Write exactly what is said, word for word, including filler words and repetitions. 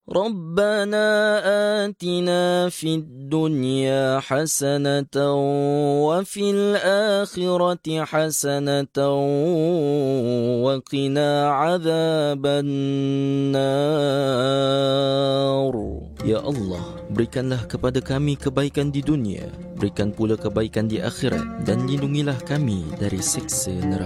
ربنا آتنا في الدنيا حسنة وفي الآخرة حسنة وقنا عذاب النار. Ya Allah, berikanlah kepada kami kebaikan di dunia, berikan pula kebaikan di akhirat, dan lindungilah kami dari siksa neraka.